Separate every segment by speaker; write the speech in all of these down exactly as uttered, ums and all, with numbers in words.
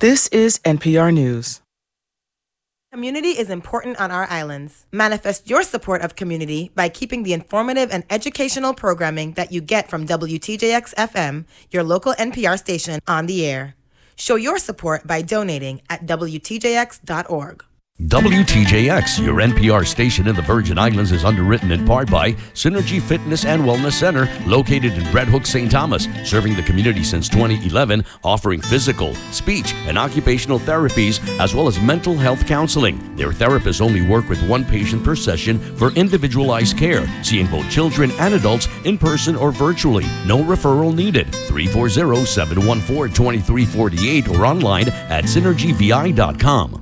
Speaker 1: This is N P R News.
Speaker 2: Community is important on our islands. Manifest your support of community by keeping the informative and educational programming that you get from W T J X F M, your local N P R station, on the air. Show your support by donating at W T J X dot org.
Speaker 3: W T J X, your N P R station in the Virgin Islands, is underwritten in part by Synergy Fitness and Wellness Center, located in Red Hook, Saint Thomas, serving the community since twenty eleven, offering physical, speech, and occupational therapies, as well as mental health counseling. Their therapists only work with one patient per session for individualized care, seeing both children and adults in person or virtually. No referral needed. three four zero, seven one four, two three four eight or online at synergy v i dot com.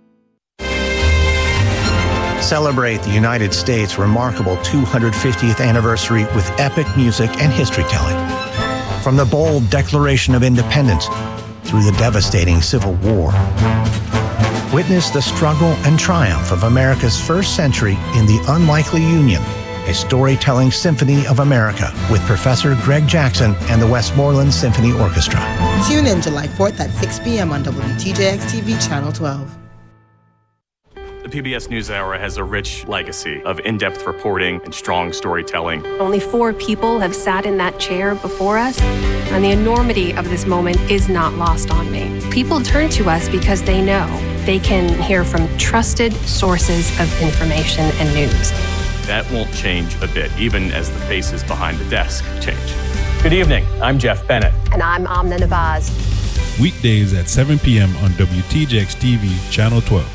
Speaker 4: Celebrate the United States' remarkable two hundred fiftieth anniversary with epic music and history telling. From the bold Declaration of Independence through the devastating Civil War. Witness the struggle and triumph of America's first century in the Unlikely Union, a storytelling symphony of America with Professor Greg Jackson and the Westmoreland Symphony Orchestra.
Speaker 2: Tune in July fourth at six p.m. on W T J X T V Channel twelve.
Speaker 5: The P B S NewsHour has a rich legacy of in-depth reporting and strong storytelling.
Speaker 6: Only four people have sat in that chair before us, and the enormity of this moment is not lost on me. People turn to us because they know they can hear from trusted sources of information and news.
Speaker 5: That won't change a bit, even as the faces behind the desk change.
Speaker 7: Good evening. I'm Jeff Bennett.
Speaker 6: And I'm Amna Navaz.
Speaker 8: Weekdays at seven p.m. on W T J X T V Channel twelve.